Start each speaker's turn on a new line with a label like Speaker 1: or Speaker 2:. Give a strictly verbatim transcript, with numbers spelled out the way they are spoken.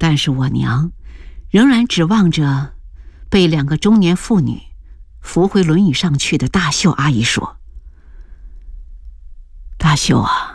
Speaker 1: 但是我娘仍然指望着被两个中年妇女扶回轮椅上去的大秀阿姨说：“大秀啊，